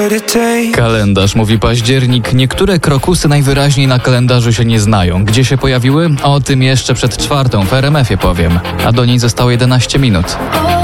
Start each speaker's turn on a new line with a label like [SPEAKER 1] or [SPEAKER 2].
[SPEAKER 1] Kalendarz mówi październik. Niektóre krokusy najwyraźniej na kalendarzu się nie znają. Gdzie się pojawiły? O tym jeszcze przed 4:00 w RMF-ie powiem. A do niej zostało 11 minut.